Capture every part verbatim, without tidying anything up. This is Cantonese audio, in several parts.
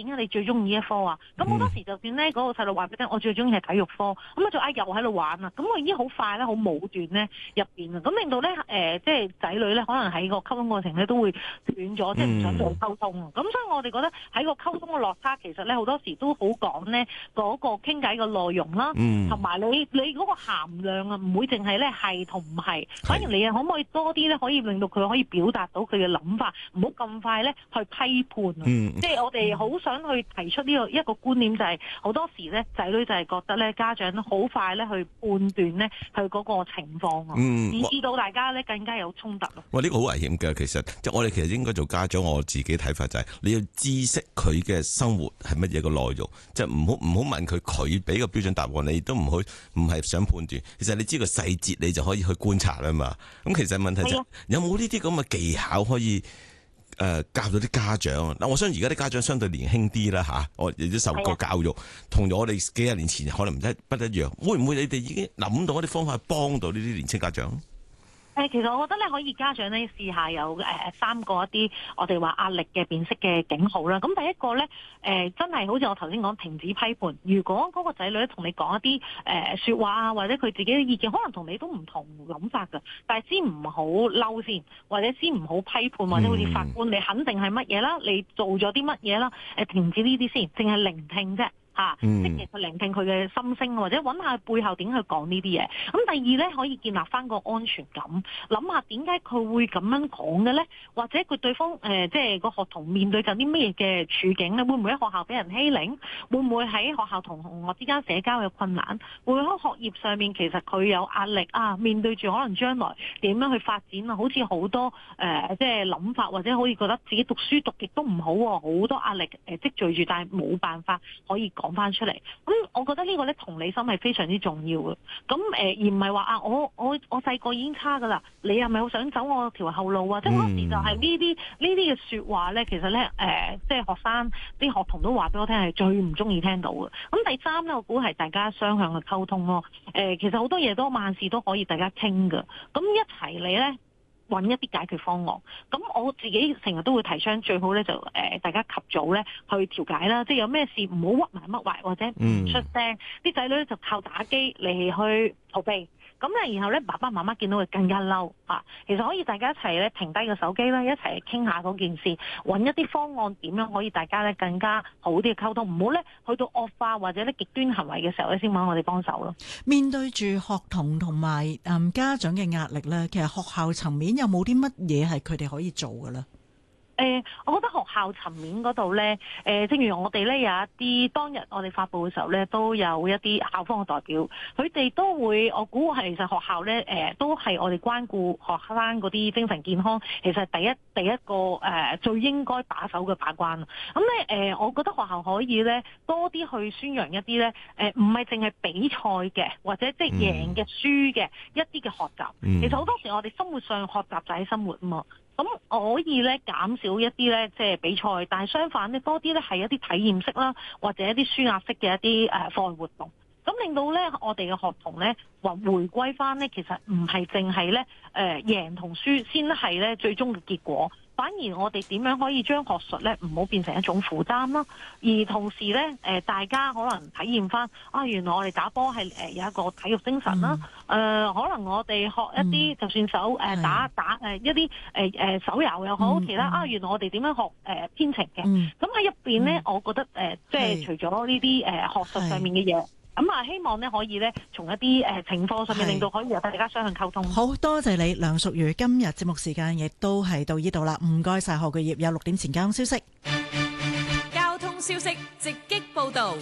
點解你最中意呢一科啊？咁好多時就算咧嗰個細路話俾你聽，我最中意係體育科，咁啊就啊又喺度玩啊，咁我已經好快咧，好武斷咧入邊啊，咁令到咧誒即係仔女咧可能喺個溝通過程咧都會斷咗，即係唔想做溝通啊。咁所以我哋覺得喺個溝通嘅落差，其實咧好多時都好講咧嗰個傾偈嘅內容啦，同埋你你嗰個涵量啊，唔會淨係咧係同唔係，反而你可唔可以多啲咧，可以令到佢可以表達到佢嘅諗法，唔好咁快咧去批判啊。嗯、即係我哋好想去提出呢個一個觀念，就係好多時咧仔女就係覺得咧家長好快咧去判斷咧佢嗰個情況啊，嗯、以致到大家咧更加有衝突咯。 哇！呢、呢個好危險嘅，其實即係我哋其實應該做家長，我自己睇法就係你要知識佢嘅生活係乜嘢個內容，即係唔好唔好問佢，佢俾個標準答案，你都唔好唔係想判斷。其實你知個細節，你就可以去觀察啦嘛。咁其實問題就係、有冇呢啲咁嘅技巧可以？誒、呃、教到啲家長嗱，我相信而家啲家長相對年輕啲啦嚇，我亦都受過教育，同咗我哋幾廿年前可能唔一不一樣。會唔會你哋已經諗到一啲方法幫到呢啲年輕家長？ 誒，其實我覺得咧，可以家長咧試下有誒三個一啲我哋話壓力嘅辨識嘅警號啦。咁第一個咧，誒、呃、真係好似我頭先講，停止批判。如果嗰個仔女同你講一啲誒説話啊，或者佢自己嘅意見，可能同你都唔同諗法㗎，但係先唔好嬲先，或者先唔好批判，或者好似法官，你肯定係乜嘢啦，你做咗啲乜嘢啦，誒停止呢啲先，淨係聆聽啫。嚇，即係其實聆聽佢嘅心聲，或者揾下背後點去講呢啲嘢。咁第二咧，可以建立翻個安全感，諗下點解佢會咁樣講嘅咧？或者佢對方誒、呃，即係個學童面對緊啲咩嘅處境咧？會唔會喺學校俾人欺凌？會唔會喺學校同同學之間社交有困難？會唔會喺學業上面其實佢有壓力啊？面對住可能將來點樣去發展啊？好似好多誒、呃，即係諗法，或者可以覺得自己讀書讀極都唔好喎，好多壓力誒積聚住，但係冇辦法可以講翻出嚟，咁我覺得呢個咧同理心係非常之重要嘅。咁誒、呃、而唔係話啊，我我我細個已經差噶啦，你係咪好想走我條後路啊？嗯、即係嗰時就係呢啲呢啲嘅説話咧，其實咧誒、呃，即係學生啲學童都話俾我聽係最唔中意聽到嘅。咁第三咧，我估係大家雙向嘅溝通咯。誒、呃，其實好多嘢都萬事都可以大家傾嘅。咁一齊嚟咧，揾一啲解決方案，咁我自己成日都會提倡最好咧就誒、呃、大家及早咧去調解啦，即係有咩事唔好屈埋乜壞或者唔出聲，啲仔、嗯、女咧就靠打機嚟去逃避。咁咧，然後咧，爸爸媽媽見到佢更加嬲啊！其實可以大家一齊咧停低個手機啦，一齊傾下嗰件事，揾一啲方案，點樣可以大家咧更加好啲嘅溝通，唔好咧去到惡化或者咧極端行為嘅時候咧，先揾我哋幫手咯。 面對住學童同埋誒家長嘅壓力咧，其實學校層面有冇啲乜嘢係佢哋可以做嘅咧？ 誒、呃，我覺得學校層面嗰度咧，誒、呃，正如我哋咧有一啲當日我哋發佈嘅時候咧，都有一啲校方嘅代表，佢哋都會，我估係其實學校咧，誒、呃，都係我哋關顧學生嗰啲精神健康，其實係第一第一個誒、呃、最應該把守嘅把關。咁咧誒，我覺得學校可以咧多啲去宣揚一啲咧，誒，唔係淨係比賽嘅，或者即係贏嘅輸嘅一啲嘅學習。嗯、其實好多時我哋生活上學習就喺生活啊嘛。咁可以咧減少一啲咧即係比賽，但係相反咧多啲咧係一啲體驗式啦，或者一啲舒壓式嘅一啲誒課外活動，咁令到咧我哋嘅學童咧話回歸翻咧，其實唔係淨係咧誒贏同輸先係咧最終嘅結果。反而我哋點樣可以將學術咧唔好變成一種負擔啦，而同時咧誒、呃、大家可能體驗翻啊，原來我哋打波係誒有一個體育精神啦，誒、嗯呃、可能我哋學一啲、嗯、就算手誒、呃、打打誒、呃、一啲誒誒手遊又好，嗯、其他啊原來我哋點樣學誒、呃、編程嘅，咁喺入邊咧，我覺得誒、呃、即係除咗呢啲誒學術上面嘅嘢。咁啊，希望咧可以咧，從一啲誒情況上面，令到可以有大家雙向溝通。好多謝你，梁淑如。今日節目時間亦都係到呢度啦，唔該晒。何巨業有六點前交通消息。 交通消息直擊報導。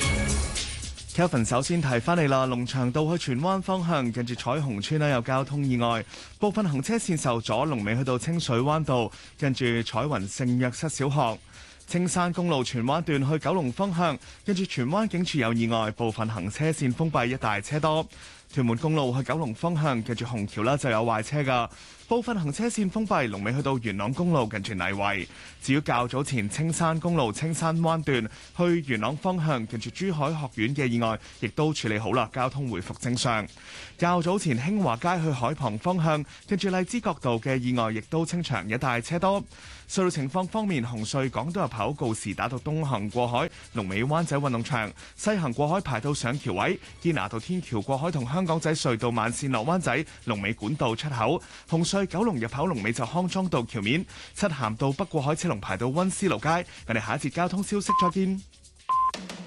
Kelvin 首先提翻你啦，龍翔道去荃灣方向，近住彩虹村呢有交通意外，部分行車線受阻，龍尾去到清水灣道，近住彩雲聖約瑟小學。青山公路荃灣段去九龍方向，跟住荃灣警署有意外，部分行車線封閉，一帶車多。 屯門公路去九龍方向，近住紅橋啦就有壞車噶，部分行車線封閉，龍尾去到元朗公路近住泥圍。至於較早前青山公路青山灣段去元朗方向，近住珠海學院嘅意外，亦都處理好啦，交通回復正常。較早前興華街去海旁方向，近住荔枝角道嘅意外，亦都清場，一帶車多。隧道情況方面，紅隧港島入口告士打道東行過海，龍尾灣仔運動場；西行過海排到上橋位，堅拿道天橋過海同香港仔隧道慢線落灣仔，龍尾管道出口。紅隧九龍入口龍尾就康莊道橋面，漆咸道北過海車龍排到溫思勞街。我哋下一節交通消息再見。